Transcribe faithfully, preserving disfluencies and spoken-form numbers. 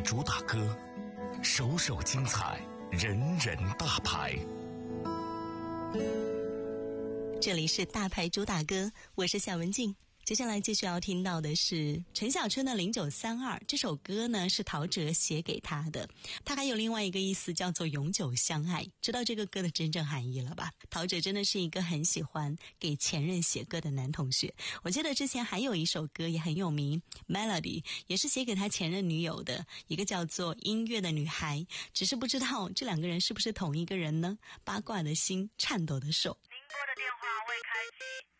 主打歌，首首精彩，人人大牌。 这里是大牌主打歌，我是夏文静。接下来继续要听到的是陈小春的零九三二，这首歌呢是陶喆写给他的，他还有另外一个意思叫做永久相爱。知道这个歌的真正含义了吧？陶喆真的是一个很喜欢给前任写歌的男同学。我记得之前还有一首歌也很有名， Melody 也是写给他前任女友的，一个叫做音乐的女孩，只是不知道这两个人是不是同一个人呢？八卦的心，颤抖的手。 您拨的电话未开机。